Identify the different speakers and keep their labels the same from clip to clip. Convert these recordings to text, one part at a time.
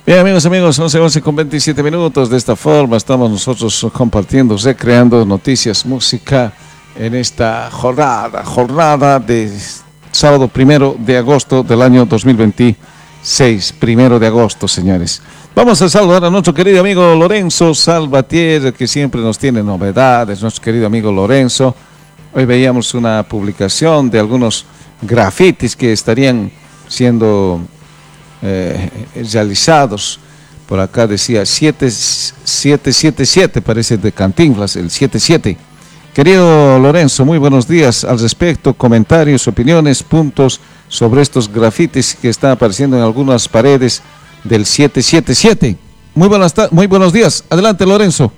Speaker 1: Bien, amigos, 11 con 27 minutos. De esta forma estamos nosotros compartiendo, recreando noticias, música en esta jornada de sábado 1 de agosto del año 2026. 1 de agosto, señores. Vamos a saludar a nuestro querido amigo Lorenzo Salvatierra, que siempre nos tiene novedades, nuestro querido amigo Lorenzo. Hoy veíamos una publicación de algunos grafitis que estarían siendo realizados. Por acá decía 777, parece de Cantinflas, el 77. Querido Lorenzo, muy buenos días. Al respecto, comentarios, opiniones, puntos sobre estos grafitis que están apareciendo en algunas paredes del 777. Muy buenos días. Adelante, Lorenzo.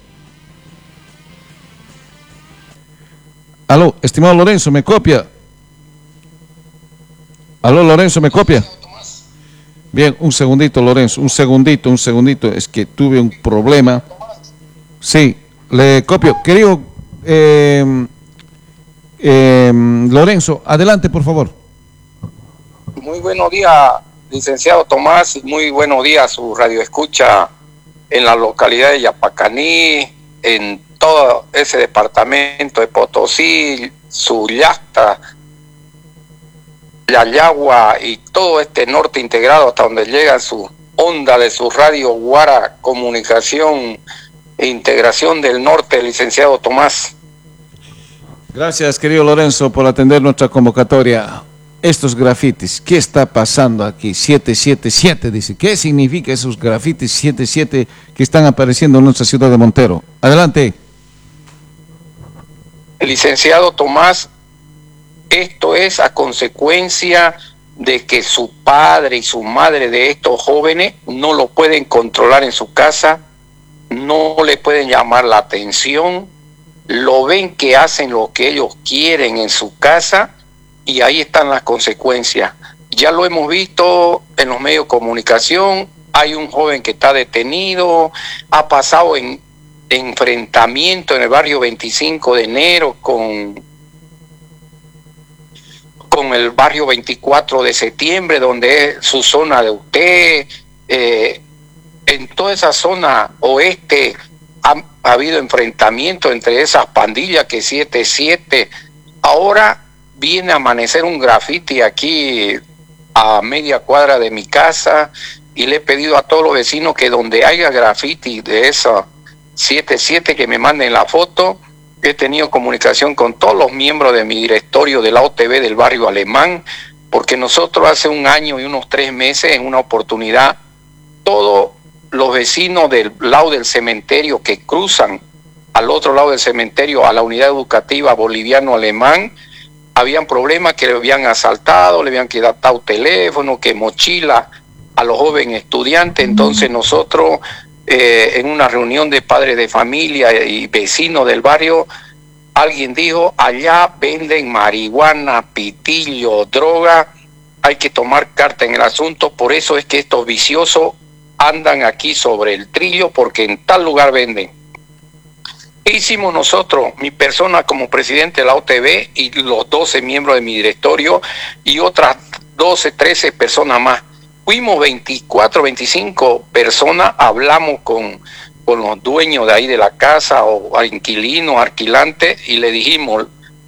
Speaker 1: Aló, estimado Lorenzo, ¿me copia? Aló, Lorenzo, ¿me copia? Bien, un segundito, Lorenzo, un segundito, es que tuve un problema. Sí, le copio. Querido Lorenzo, adelante, por favor.
Speaker 2: Muy buenos días, licenciado Tomás, y muy buenos días a su radioescucha en la localidad de Yapacaní, en todo ese departamento de Potosí, Sullasta, Yayagua y todo este norte integrado hasta donde llega su onda de su radio Guara Comunicación e Integración del Norte, licenciado Tomás.
Speaker 1: Gracias, querido Lorenzo, por atender nuestra convocatoria. Estos grafitis, ¿qué está pasando aquí? 777 dice, ¿qué significa esos grafitis 77 que están apareciendo en nuestra ciudad de Montero? Adelante.
Speaker 2: Licenciado Tomás, esto es a consecuencia de que su padre y su madre de estos jóvenes no lo pueden controlar en su casa, no le pueden llamar la atención, lo ven que hacen lo que ellos quieren en su casa y ahí están las consecuencias. Ya lo hemos visto en los medios de comunicación, hay un joven que está detenido, ha pasado en enfrentamiento en el barrio 25 de enero con el barrio 24 de septiembre, donde es su zona de usted. En toda esa zona oeste ha habido enfrentamiento entre esas pandillas que 77. Ahora viene a amanecer un grafiti aquí a media cuadra de mi casa y le he pedido a todos los vecinos que donde haya grafiti de esa 77 que me manden la foto. He tenido comunicación con todos los miembros de mi directorio de la OTB del barrio Alemán, porque nosotros hace un año y unos 3 meses, en una oportunidad, todos los vecinos del lado del cementerio que cruzan al otro lado del cementerio a la unidad educativa boliviano-alemán, habían problemas que le habían asaltado, le habían quitado teléfono, que mochila a los jóvenes estudiantes. Entonces nosotros, en una reunión de padres de familia y vecinos del barrio, alguien dijo, allá venden marihuana, pitillo, droga, hay que tomar carta en el asunto, por eso es que estos viciosos andan aquí sobre el trillo, porque en tal lugar venden. ¿Qué hicimos nosotros? Mi persona como presidente de la OTB y los 12 miembros de mi directorio y otras 12, 13 personas más. Fuimos 24, 25 personas, hablamos con los dueños de ahí de la casa o inquilinos, alquilantes, y le dijimos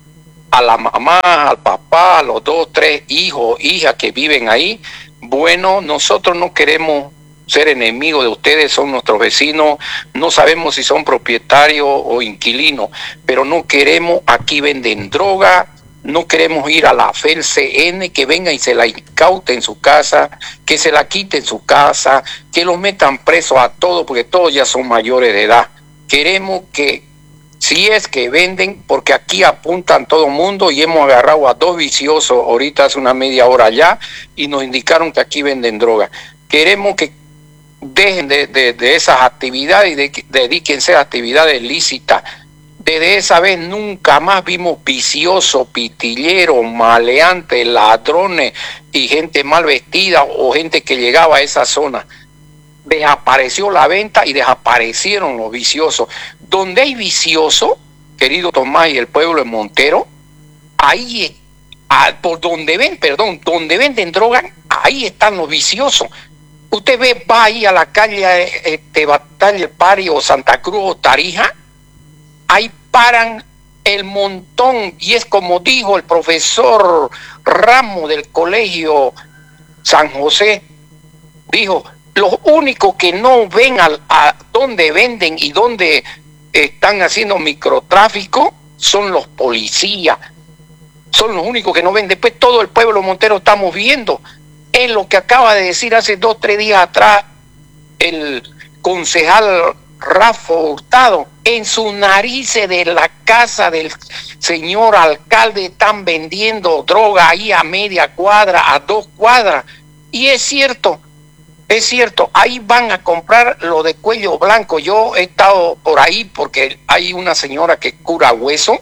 Speaker 2: a la mamá, al papá, a los 2, 3 hijos, hijas que viven ahí, bueno, nosotros no queremos ser enemigos de ustedes, son nuestros vecinos, no sabemos si son propietarios o inquilinos, pero no queremos, aquí venden droga, no queremos ir a la FELCN, que venga y se la incaute en su casa, que se la quite en su casa, que los metan presos a todos, porque todos ya son mayores de edad. Queremos que, si es que venden, porque aquí apuntan todo el mundo y hemos agarrado a 2 viciosos ahorita hace una media hora ya y nos indicaron que aquí venden droga. Queremos que dejen de esas actividades y dedíquense a actividades lícitas. Desde esa vez nunca más vimos viciosos, pitilleros, maleantes, ladrones y gente mal vestida o gente que llegaba a esa zona. Desapareció la venta y desaparecieron los viciosos. Donde hay viciosos, querido Tomás y el pueblo de Montero, ahí, donde venden droga, ahí están los viciosos. Usted ve, va ahí a la calle Batalla Pari o Santa Cruz o Tarija, ahí paran el montón, y es como dijo el profesor Ramos del Colegio San José, dijo, los únicos que no ven a dónde venden y dónde están haciendo microtráfico son los policías, son los únicos que no ven. Después todo el pueblo montero estamos viendo. Es lo que acaba de decir hace 2 o 3 días atrás el concejal Rafa Hurtado. En sus narices de la casa del señor alcalde están vendiendo droga ahí a media cuadra, a 2 cuadras. Y es cierto, ahí van a comprar lo de cuello blanco. Yo he estado por ahí porque hay una señora que cura hueso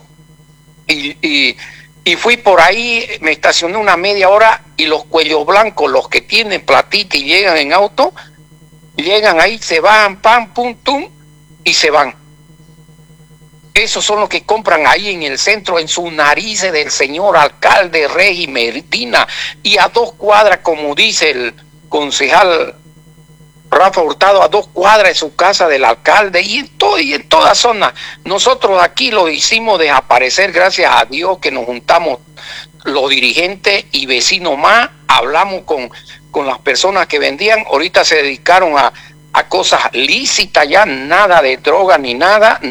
Speaker 2: y fui por ahí, me estacioné una media hora y los cuellos blancos, los que tienen platita y llegan en auto, llegan ahí, se van, pam, pum, tum, y se van. Esos son los que compran ahí en el centro, en sus narices del señor alcalde Regi Medina, y a 2 cuadras, como dice el concejal Rafa Hurtado, a 2 cuadras de su casa del alcalde, y en toda zona. Nosotros aquí lo hicimos desaparecer, gracias a Dios que nos juntamos los dirigentes y vecinos más, hablamos con las personas que vendían. Ahorita se dedicaron a cosas lícitas, ya nada de droga ni nada,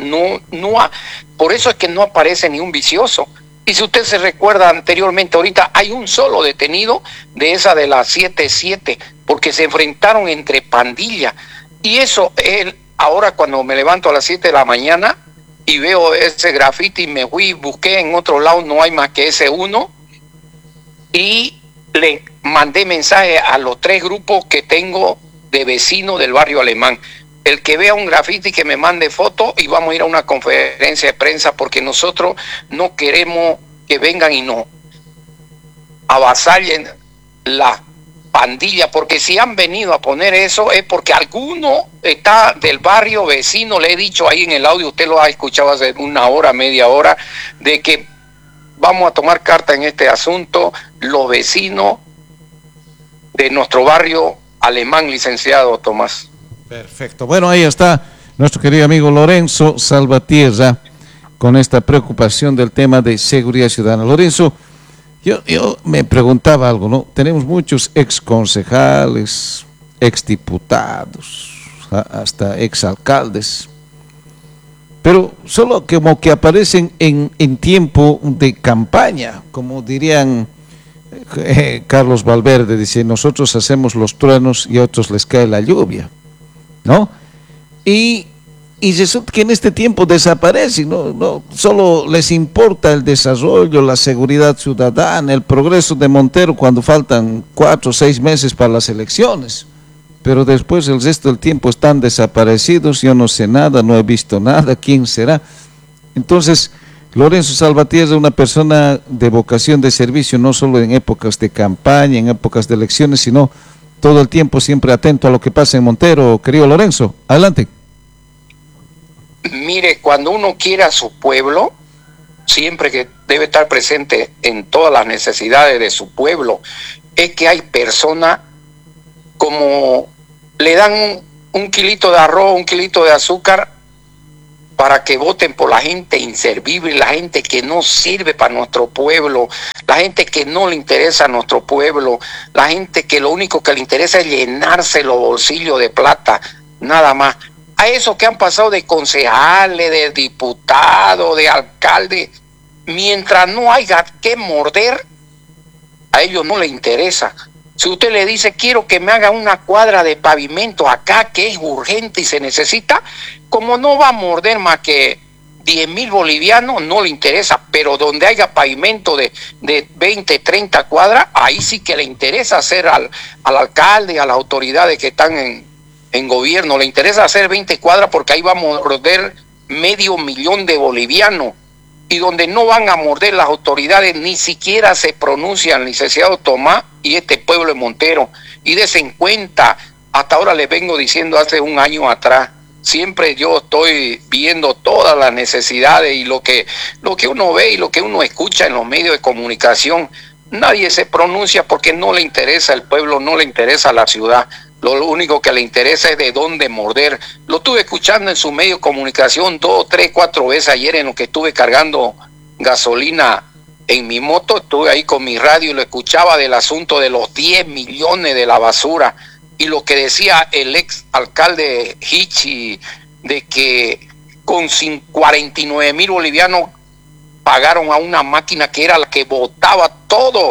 Speaker 2: por eso es que no aparece ni un vicioso. Y si usted se recuerda anteriormente, ahorita hay un solo detenido de esa de las 7-7, porque se enfrentaron entre pandillas. Y eso, ahora cuando me levanto a las 7 de la mañana y veo ese grafiti, me fui, busqué en otro lado, no hay más que ese uno, y le mandé mensaje a los 3 grupos que tengo de vecinos del barrio Alemán. El que vea un grafiti que me mande foto y vamos a ir a una conferencia de prensa, porque nosotros no queremos que vengan y nos avasallen la pandilla, porque si han venido a poner eso es porque alguno está del barrio vecino. Le he dicho ahí en el audio, usted lo ha escuchado hace 1 hora, media hora, de que vamos a tomar carta en este asunto, los vecinos de nuestro barrio Alemán, licenciado Tomás.
Speaker 1: Perfecto. Bueno, ahí está nuestro querido amigo Lorenzo Salvatierra con esta preocupación del tema de seguridad ciudadana. Lorenzo, yo me preguntaba algo, ¿no? Tenemos muchos ex concejales, ex diputados, hasta ex alcaldes, pero solo como que aparecen en tiempo de campaña, como dirían Carlos Valverde, dice, nosotros hacemos los truenos y a otros les cae la lluvia, ¿no? Y resulta que en este tiempo desaparecen, no solo les importa el desarrollo, la seguridad ciudadana, el progreso de Montero cuando faltan 4 o 6 meses para las elecciones, pero después el resto del tiempo están desaparecidos. Yo no sé nada, no he visto nada, ¿quién será? Entonces, Lorenzo Salvatierra es una persona de vocación de servicio, no solo en épocas de campaña, en épocas de elecciones, sino todo el tiempo siempre atento a lo que pasa en Montero. Querido Lorenzo, adelante.
Speaker 2: Mire, cuando uno quiere a su pueblo, siempre que debe estar presente en todas las necesidades de su pueblo, es que hay personas como le dan un kilito de arroz, un kilito de azúcar para que voten por la gente inservible, la gente que no sirve para nuestro pueblo, la gente que no le interesa a nuestro pueblo, la gente que lo único que le interesa es llenarse los bolsillos de plata, nada más. A esos que han pasado de concejales, de diputados, de alcaldes, mientras no haya que morder, a ellos no les interesa. Si usted le dice, quiero que me haga una cuadra de pavimento acá, que es urgente y se necesita, como no va a morder más que 10.000 bolivianos, no le interesa. Pero donde haya pavimento de 20, 30 cuadras, ahí sí que le interesa hacer al alcalde, a las autoridades que están en gobierno, le interesa hacer 20 cuadras porque ahí va a morder 500.000 de bolivianos. Y donde no van a morder las autoridades, ni siquiera se pronuncian, licenciado Tomás, y este pueblo de Montero. Y desen en cuenta, hasta ahora les vengo diciendo hace 1 año atrás, siempre yo estoy viendo todas las necesidades y lo que uno ve y lo que uno escucha en los medios de comunicación. Nadie se pronuncia porque no le interesa el pueblo, no le interesa la ciudad. Lo único que le interesa es de dónde morder. Lo estuve escuchando en su medio de comunicación 2, 3, 4 veces ayer en lo que estuve cargando gasolina en mi moto. Estuve ahí con mi radio y lo escuchaba del asunto de los 10 millones de la basura. Y lo que decía el ex alcalde Hichi, de que con 49,000 bolivianos pagaron a una máquina que era la que botaba todo,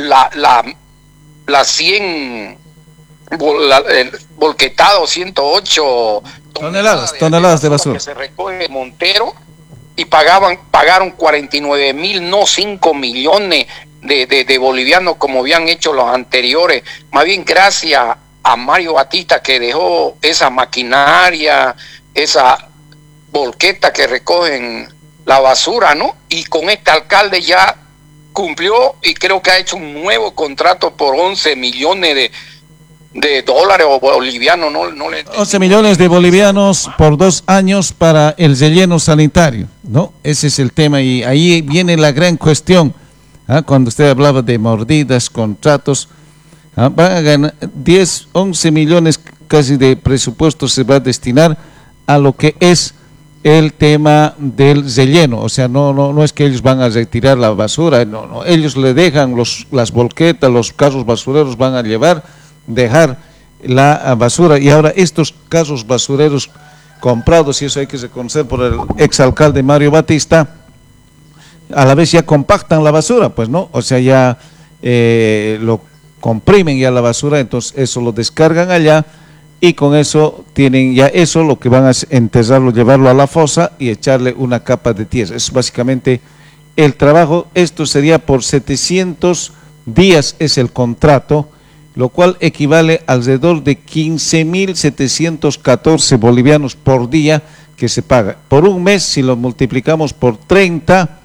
Speaker 2: la 100 volquetado, 108
Speaker 1: toneladas de basura
Speaker 2: que se recoge en Montero, y pagaron 49,000, no 5 millones de bolivianos como habían hecho los anteriores. Más bien gracias a Mario Batista, que dejó esa maquinaria, esa volqueta que recogen la basura, ¿no? Y con este alcalde ya cumplió, y creo que ha hecho un nuevo contrato por 11 millones de dólares o bolivianos, no
Speaker 1: 11 millones de bolivianos por 2 años para el relleno sanitario, ¿no? Ese es el tema, y ahí viene la gran cuestión. Cuando usted hablaba de mordidas, contratos, van a ganar 10, 11 millones casi de presupuesto se va a destinar a lo que es el tema del relleno. O sea, no es que ellos van a retirar la basura, no, ellos le dejan las volquetas, los carros basureros van a dejar la basura, y ahora estos carros basureros comprados, y eso hay que reconocer por el exalcalde Mario Batista, a la vez ya compactan la basura, pues no, o sea, ya lo comprimen ya la basura, entonces eso lo descargan allá, y con eso tienen ya eso, lo que van a enterrarlo, llevarlo a la fosa y echarle una capa de tierra. Es básicamente el trabajo. Esto sería por 700 días es el contrato, lo cual equivale alrededor de 15.714 bolivianos por día que se paga. Por un mes, si lo multiplicamos por 30,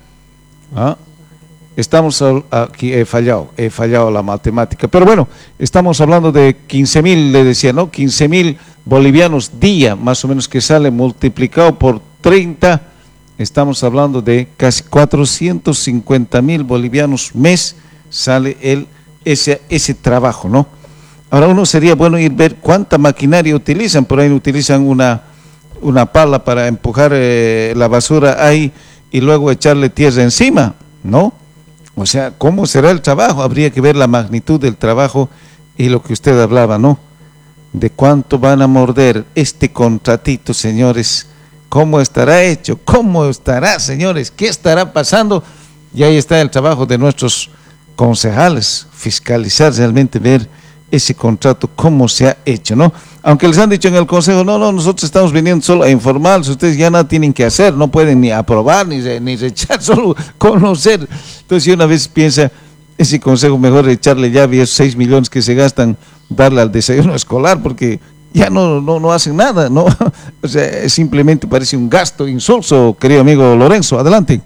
Speaker 1: estamos aquí, he fallado la matemática, pero bueno, estamos hablando de 15.000, le decía, ¿no? 15.000 bolivianos día, más o menos, que sale multiplicado por 30, estamos hablando de casi 450.000 bolivianos mes, sale ese trabajo, ¿no? Ahora uno sería bueno ir ver cuánta maquinaria utilizan. Por ahí utilizan una pala para empujar la basura ahí y luego echarle tierra encima, ¿no? O sea, ¿cómo será el trabajo? Habría que ver la magnitud del trabajo y lo que usted hablaba, ¿no? De cuánto van a morder este contratito, señores. ¿Cómo estará hecho? ¿Cómo estará, señores? ¿Qué estará pasando? Y ahí está el trabajo de nuestros concejales, fiscalizar realmente, ver ese contrato, cómo se ha hecho, ¿no? Aunque les han dicho en el consejo, no, nosotros estamos viniendo solo a informar, ustedes ya nada tienen que hacer, no pueden ni aprobar, ni rechazar, solo conocer. Entonces, si una vez piensa, ese consejo mejor echarle llave a esos 6 millones que se gastan, darle al desayuno escolar, porque ya no hacen nada, ¿no? O sea, simplemente parece un gasto insulso, querido amigo Lorenzo. Adelante.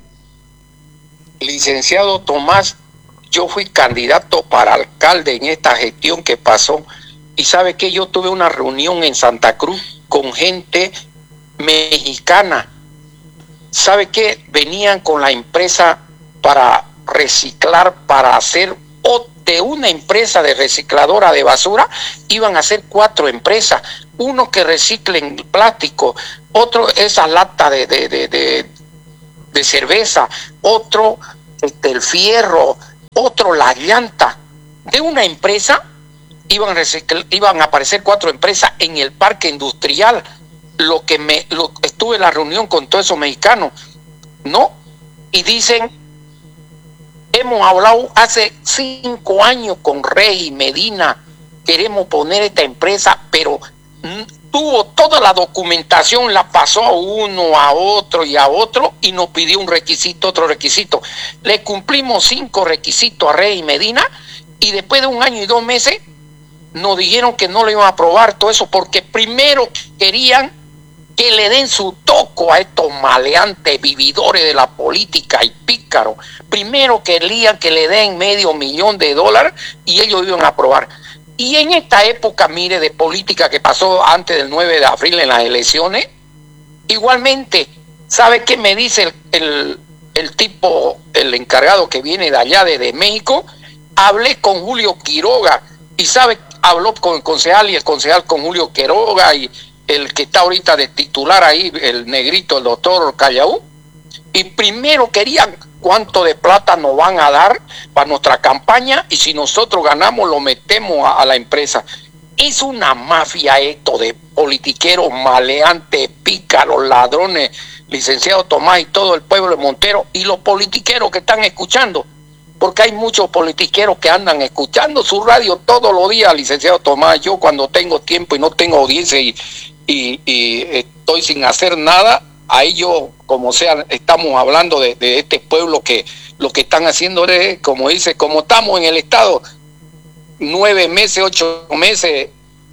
Speaker 2: Licenciado Tomás, yo fui candidato para alcalde en esta gestión que pasó, y sabe que yo tuve una reunión en Santa Cruz con gente mexicana. ¿Sabe qué? Venían con la empresa para reciclar, para hacer, o de una empresa de recicladora de basura, iban a hacer 4 empresas, uno que reciclen plástico, otro esa lata de cerveza, otro el fierro, otro la llanta. De una empresa iban a aparecer 4 empresas en el parque industrial. Estuve en la reunión con todos esos mexicanos, ¿no? Y dicen, hemos hablado hace 5 años con Rey Medina, queremos poner esta empresa, pero tuvo toda la documentación, la pasó a uno, a otro y a otro, y nos pidió un requisito, otro requisito. Le cumplimos 5 requisitos a Rey Medina, y después de 1 año y 2 meses nos dijeron que no lo iban a aprobar todo eso, porque primero querían que le den su toco a estos maleantes vividores de la política y pícaros. Primero querían que le den $500,000 y ellos iban a aprobar. Y en esta época, mire, de política que pasó antes del 9 de abril en las elecciones, igualmente, ¿sabe qué me dice el tipo, el encargado que viene de allá de México? Hablé con Julio Quiroga, y ¿sabe habló con el concejal y el concejal con Julio Quiroga y el que está ahorita de titular ahí, el negrito, el doctor Callaú, y primero querían cuánto de plata nos van a dar para nuestra campaña y si nosotros ganamos lo metemos a la empresa. Es una mafia esto de politiqueros, maleantes, pícaros, ladrones, licenciado Tomás y todo el pueblo de Montero y los politiqueros que están escuchando, porque hay muchos politiqueros que andan escuchando su radio todos los días, licenciado Tomás. Yo cuando tengo tiempo y no tengo audiencia y estoy sin hacer nada, ahí yo, como sea, estamos hablando de este pueblo que lo que están haciendo es, como dice, como estamos en el Estado, 9 meses, 8 meses,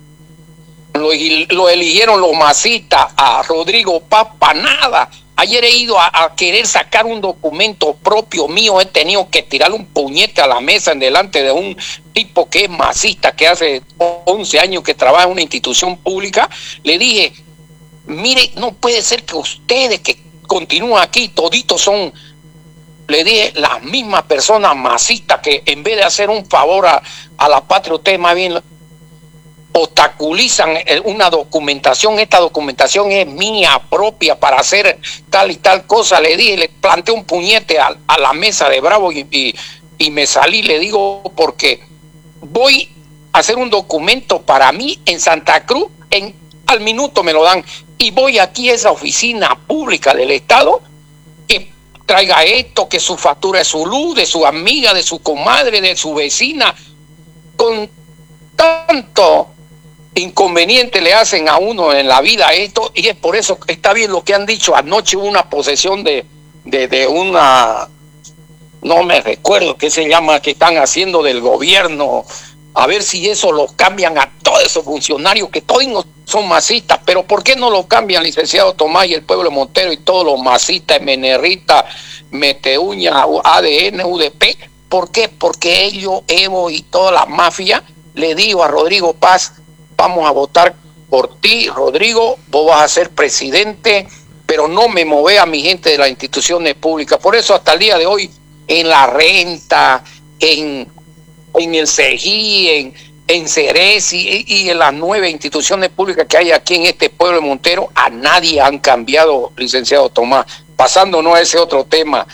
Speaker 2: lo eligieron los masistas a Rodrigo Paz para nada. Ayer he ido a querer sacar un documento propio mío, he tenido que tirarle un puñete a la mesa en delante de un tipo que es masista, que hace 11 años que trabaja en una institución pública. Le dije, mire, no puede ser que ustedes que continúan aquí, toditos son, le dije, las mismas personas masistas que en vez de hacer un favor a la patria, ustedes más bien obstaculizan una documentación. Esta documentación es mía propia para hacer tal y tal cosa. Le dije, le planteé un puñete a la mesa de Bravo y me salí. Le digo, porque voy a hacer un documento para mí en Santa Cruz, al minuto me lo dan, y voy aquí a esa oficina pública del Estado, que traiga esto, que su factura es su luz, de su amiga, de su comadre, de su vecina, con tanto inconveniente le hacen a uno en la vida esto, y es por eso que está bien lo que han dicho. Anoche hubo una posesión de una, no me recuerdo qué se llama, que están haciendo del gobierno, a ver si eso lo cambian a todos esos funcionarios que todos son masistas. Pero ¿por qué no lo cambian, licenciado Tomás, y el pueblo de Montero y todos los masistas, MNRita, Meteuña, ADN, UDP? ¿Por qué? Porque ellos, Evo y toda la mafia, le digo a Rodrigo Paz, vamos a votar por ti, Rodrigo, vos vas a ser presidente, pero no me move a mi gente de las instituciones públicas. Por eso hasta el día de hoy, en la renta, en el CEGI, en Ceresi y en las 9 instituciones públicas que hay aquí en este pueblo de Montero, a nadie han cambiado, licenciado Tomás. Pasándonos a ese otro tema,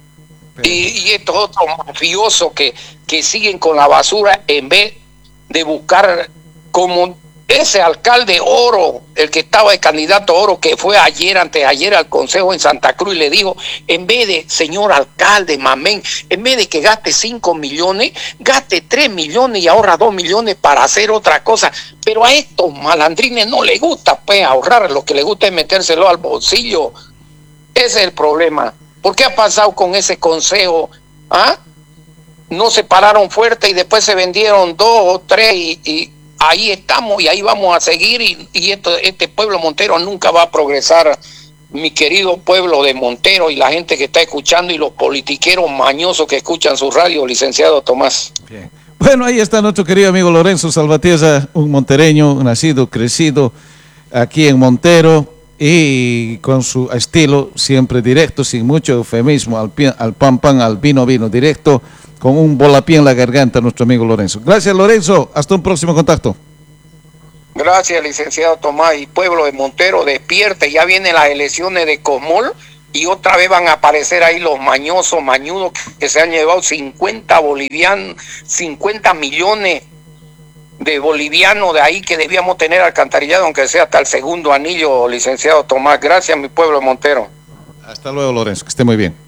Speaker 2: y estos otros mafiosos que siguen con la basura en vez de buscar, como ese alcalde Oro, el que estaba de candidato Oro, que fue ayer, antes de ayer al consejo en Santa Cruz, y le dijo, en vez de, señor alcalde, mamén, en vez de que gaste 5 millones, gaste 3 millones y ahorra 2 millones para hacer otra cosa. Pero a estos malandrines no les gusta pues ahorrar, lo que les gusta es metérselo al bolsillo. Ese es el problema. ¿Por qué ha pasado con ese consejo? ¿Ah? No se pararon fuerte y después se vendieron 2 o 3 y ahí estamos y ahí vamos a seguir, y este pueblo Montero nunca va a progresar, mi querido pueblo de Montero y la gente que está escuchando y los politiqueros mañosos que escuchan su radio, licenciado Tomás.
Speaker 1: Bien. Bueno, ahí está nuestro querido amigo Lorenzo Salvatierra, un montereño nacido, crecido aquí en Montero y con su estilo siempre directo, sin mucho eufemismo, al pan pan, al vino directo, con un volapié en la garganta, nuestro amigo Lorenzo. Gracias, Lorenzo. Hasta un próximo contacto.
Speaker 2: Gracias, licenciado Tomás. Y pueblo de Montero, despierte. Ya vienen las elecciones de Comol y otra vez van a aparecer ahí los mañosos, mañudos que se han llevado 50 millones de bolivianos de ahí que debíamos tener alcantarillado, aunque sea hasta el segundo anillo, licenciado Tomás. Gracias, mi pueblo de Montero.
Speaker 1: Hasta luego, Lorenzo. Que esté muy bien.